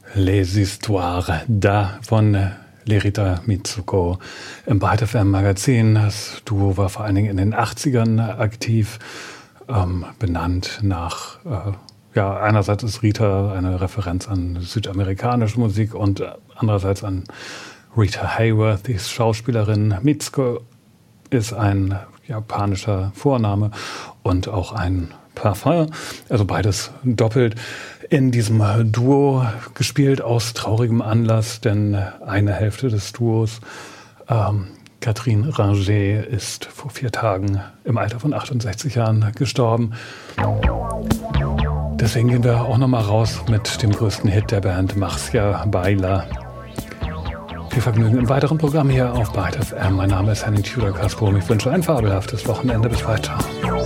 Les Histoires da von Lerita Mitsuko im Byte FM Magazin. Das Duo war vor allen Dingen in den 80ern aktiv, benannt nach, einerseits ist Rita eine Referenz an südamerikanische Musik und andererseits an Rita Hayworth, die ist Schauspielerin. Mitsuko ist ein japanischer Vorname und auch ein Parfum, also beides doppelt. In diesem Duo gespielt aus traurigem Anlass, denn eine Hälfte des Duos, Catherine Ringer, ist vor 4 Tagen im Alter von 68 Jahren gestorben. Deswegen gehen wir auch nochmal raus mit dem größten Hit der Band, Marcia Baila. Viel Vergnügen im weiteren Programm hier auf Byte FM. Mein Name ist Henning Tudor-Casbrom. Ich wünsche ein fabelhaftes Wochenende. Bis bald. Ciao.